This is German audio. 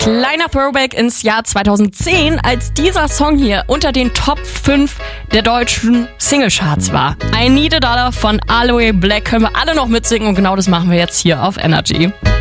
Kleiner Throwback ins Jahr 2010, als dieser Song hier unter den Top 5 der deutschen Singlecharts war. I Need a Dollar von Aloe Black können wir alle noch mitsingen und genau das machen wir jetzt hier auf Energy.